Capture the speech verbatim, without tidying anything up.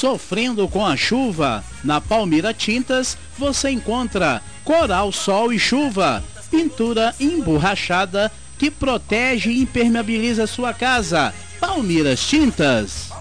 Sofrendo com a chuva? Na Palmira Tintas você encontra Coral Sol e Chuva, pintura emborrachada que protege e impermeabiliza sua casa. Palmiras Tintas.